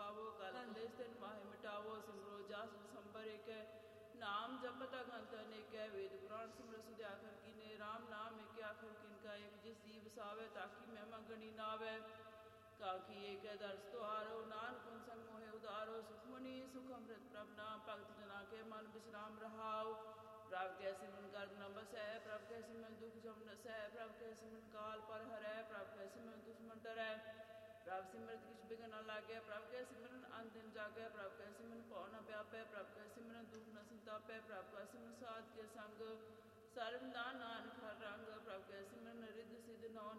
पावो। काल कलेश तिन माहे मिटावो। सिमरो जास संबर एक नाम जपत अगंत अनेक। वेद पुराण सिमर सुध आखर कीने। राम नाम एक आखर किनका। एक जिस जी बसावे ताकि महिमा गणी नावे। काकी एक दर्श तुहारो। नानक उन संग मोहे उदारो। सुखमणि सुख अमृत प्रभ नाम। भगत जना के मन विश्राम रहाओ। प्रभ कै सिमरन गर्भ न बसै। प्रभ कै सिमरन दुख जम नसै। प्रभ कै सिमरन काल पर हरै। प्रभ कै सिमरन दुश्मन डरै। प्रभ सिमरत किछ बिघन न लागै। प्रभ कै सिमरन अन दिन जागै। प्रभ कै सिमरन पौ न व्यापै। प्रभ कै सिमरन दुख न संतापै। प्रभ कै सिमरन साध के संग। सर्वदान नानक हर रंग। प्रभ कै सिमरन रिद्ध सिद्ध नौ